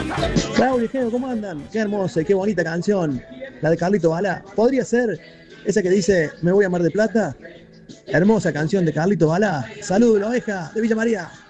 Claudio, Geo, ¿cómo andan? Qué hermosa y qué bonita canción, la de Carlito Balá. ¿Podría ser esa que dice Me voy a Mar de Plata? Hermosa canción de Carlito Balá. Saludos, la oveja de Villa María.